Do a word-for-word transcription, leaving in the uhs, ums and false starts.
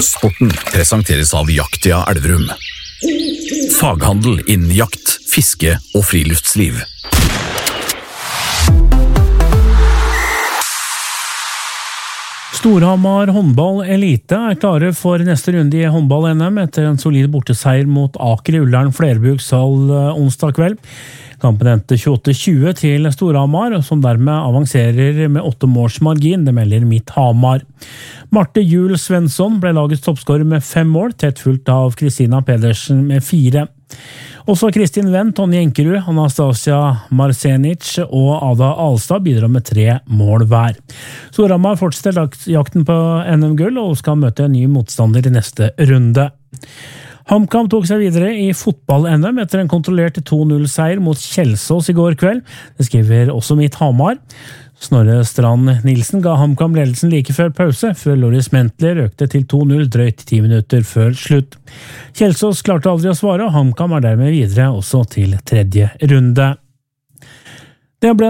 Sporten presenteres av Jaktia Elverum. Faghandel innen jakt, fiske og friluftsliv. Storhamar håndball elite er klare for neste runde i håndball-N M etter en solid borteseier mot Aker i Ullern Flerbrukshall onsdag kveld. Kampen endte tjueåtte tjue til Storhamar, som dermed avanserer med åtte måls margin, det melder Mitt Hamar. Marte Juel Svensson ble lagets toppskårer med fem mål, tett fulgt av Kristina Pedersen med fire. Også Kristin Wendt, Tonje Enkerud, Anastasia Marsenic og Ada Alstad bidrar med tre mål hver. Storhamar fortsetter jakten på N M-gull og skal møte en ny motstander i neste runde. HamKam tok seg videre i fotball-N M etter en kontrollert to null seier mot Kjelsås i går kveld. Det skriver også Mitt Hamar. Snorre Strand Nilsen ga HamKam ledelsen like før pause, før Loris Mentler økte til to null drøyt ti minutter før slutt. Kjelsås klarte aldri å svare, og HamKam er dermed videre også til tredje runde. Det ble